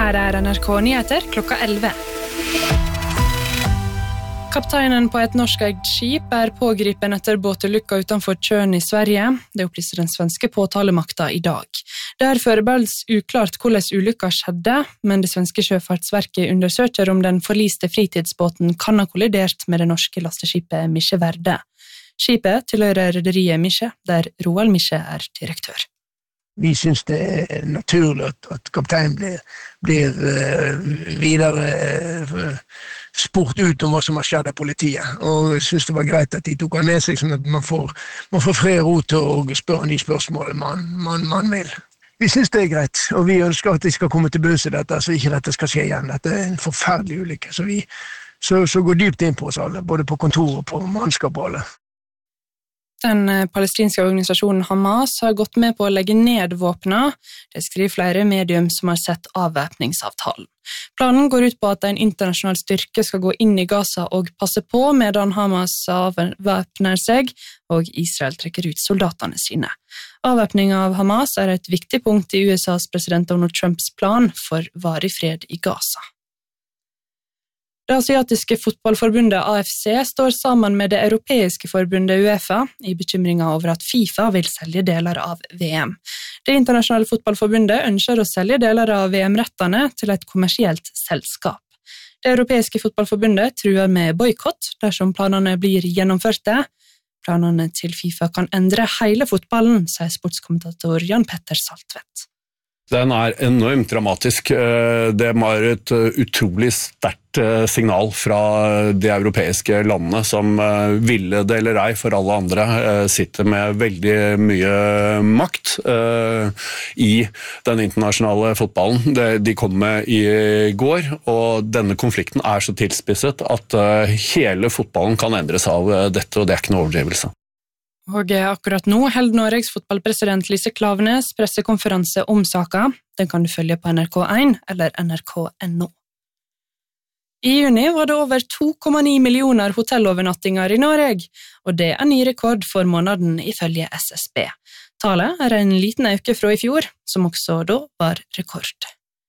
Her NRK Nyheter klokka 11. Kapteinen på et norskeid skip pågripen etter båtulykka utenfor Tjørn i Sverige. Det opplyser den svenske påtalemakta i dag. Det foreløpig uklart hvordan ulykka skjedde, men det svenske sjøfartsverket undersøker om den forliste fritidsbåten kan ha kollidert med det norske lasteskipet Misje Verde. Skipet tilhører rederiet Misje, der Roald Misje direktør. Vi synes det naturlig at kapteinen blir videre spurt ut om hva som har skjedd av politiet, og jeg synes det var greit at de tok han med seg, sånn at man får fred ro til å spørre de spørsmålene man vil. Vi synes det greit, og vi ønsker at de skal komme til bunns i dette, så ikke dette skal skje igjen. Dette en forferdelig ulykke, så vi går dypt inn på oss alle, både på kontor og på mannskap og alle. Den palestinske organisasjonen Hamas har gått med på å legge ned våpna. Det skriver flere medium som har sett avvæpningsavtalen. Planen går ut på at en internasjonal styrke skal gå inn i Gaza og passe på medan Hamas avvæpner seg og Israel trekker ut soldatene sine. Avvæpning av Hamas et viktig punkt i USAs president Donald Trumps plan for varig fred i Gaza. Det asiatiske fotballforbundet AFC står sammen med det europeiske forbundet UEFA i bekymringen over at FIFA vil selge deler av VM. Det internasjonale fotballforbundet ønsker å selge deler av VM-rettene til et kommersielt selskap. Det europeiske fotballforbundet truer med boykott dersom planene blir gjennomførte. Planene til FIFA kan endre hele fotballen, sier sportskommentator Jan Petter Saltvedt. Den enormt dramatisk. Det var et utrolig sterkt signal fra de europeiske landene som ville det eller ei for alle andre sitter med veldig mye makt i den internasjonale fotballen. De kom med i går, og denne konflikten så tilspisset at hele fotballen kan endres av dette, og det ikke noe overdrivelse. Og akkurat nå held Norges fotballpresident Lise Klaveness pressekonferanse om saka. Den kan du følge på NRK1 eller NRK.no. I juni var det over 2,9 millioner hotellovernattinger i Norge, og det ny rekord for måneden ifølge SSB. Tallet en liten øke fra i fjor, som også da var rekord.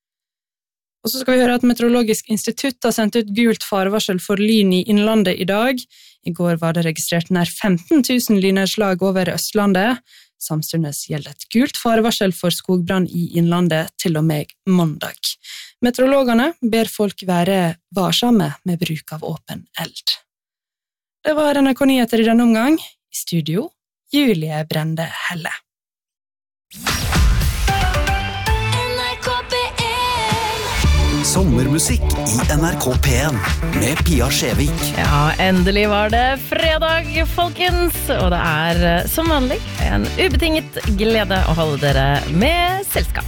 Og så skal vi høre at Meteorologisk institutt har sendt ut gult farevarsel for lyn i innlandet i dag. I går var det registrert nær 15 000 lynnedslag over Østlandet. Samtidig gjelder et gult farevarsel for skogbrann i innlandet til og med mandag. Meteorologene ber folk være varsomme med bruk av åpen eld. Det var NRK Nyheter i denne omgang. I studio, Julie Brende Helle. Sommermusikk i NRK P1 med Pia Skjevik. Ja, endelig var det fredag, folkens, og det som vanlig en ubetinget glede å holde dere med selskap.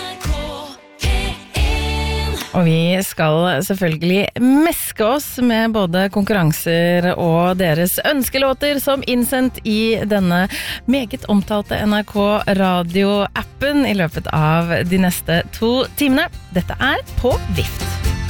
Og vi skal selvfølgelig meske oss med både konkurranser og deres ønskelåter som innsendt i denne meget omtalte NRK Radio-appen i løpet av de neste 2 timene. Dette På Vift.